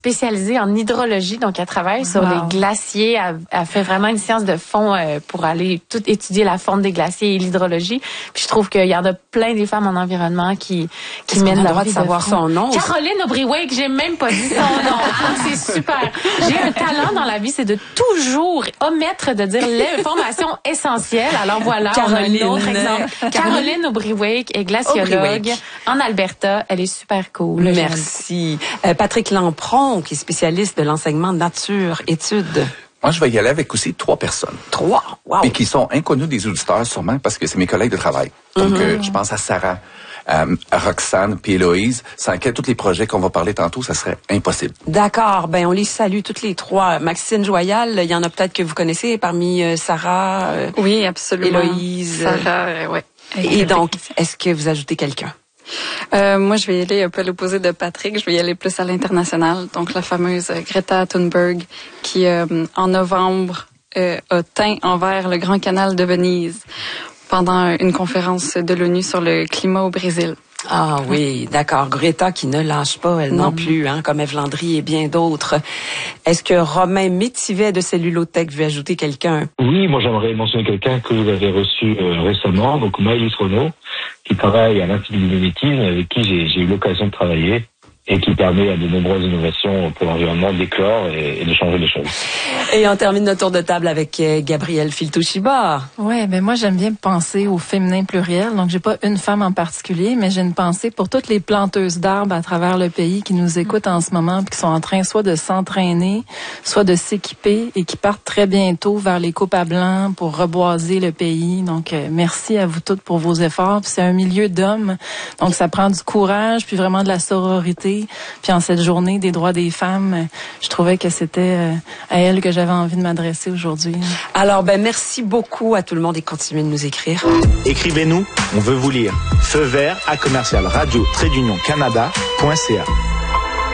spécialisée en hydrologie, donc elle travaille sur les glaciers. Elle fait vraiment une science de fond pour aller tout étudier la forme des glaciers et l'hydrologie. Puis je trouve qu'il y en a plein des femmes en environnement qui mènent leur droit vie de savoir son nom. Caroline Aubry-Wake, j'ai même pas dit son nom. C'est super. J'ai un talent dans la vie, c'est de toujours omettre de dire l'information essentielle. Alors voilà, Caroline. on a un autre exemple. Caroline Aubry-Wake est glaciologue en Alberta. Elle est super cool. Merci. Patrick Lampron, qui est spécialiste de l'enseignement nature-études. Moi, je vais y aller avec aussi 3 personnes. 3? Wow! Et qui sont inconnues des auditeurs, sûrement, parce que c'est mes collègues de travail. Donc, je pense à Sarah, à Roxane puis Héloïse, sans lesquelles tous les projets qu'on va parler tantôt, ça serait impossible. D'accord. Ben, on les salue toutes les 3. Maxine Joyal, il y en a peut-être que vous connaissez parmi Sarah, oui, absolument. Héloïse. Sarah, ouais. Et donc, est-ce que vous ajoutez quelqu'un? Moi, je vais y aller un peu à l'opposé de Patrick. Je vais y aller plus à l'international. Donc, la fameuse Greta Thunberg qui, en novembre, a teint en vert le Grand Canal de Venise pendant une conférence de l'ONU sur le climat au Brésil. Ah oui, d'accord. Greta qui ne lâche pas, elle non plus, hein, comme Ève Landry et bien d'autres. Est-ce que Romain Métivet de Cellulothèque veut ajouter quelqu'un? Oui, moi j'aimerais mentionner quelqu'un que vous avez reçu récemment, donc Maëlys Renaud, qui travaille à l'Institut du mimétisme, avec qui j'ai eu l'occasion de travailler et qui permet à de nombreuses innovations pour l'environnement d'éclore et de changer les choses. Et on termine notre tour de table avec Gabrielle Filtouchiba. Ouais, ben moi j'aime bien penser au féminin pluriel. Donc j'ai pas une femme en particulier, mais j'ai une pensée pour toutes les planteuses d'arbres à travers le pays qui nous écoutent en ce moment, puis qui sont en train soit de s'entraîner, soit de s'équiper et qui partent très bientôt vers les coupes à blanc pour reboiser le pays. Donc merci à vous toutes pour vos efforts. Puis c'est un milieu d'hommes, donc ça prend du courage puis vraiment de la sororité. Puis en cette journée des droits des femmes, je trouvais que c'était à elle que j'avais envie de m'adresser aujourd'hui. Alors, ben merci beaucoup à tout le monde et continuez de nous écrire. Écrivez-nous, on veut vous lire. Feu vert à commercial radio-canada.ca.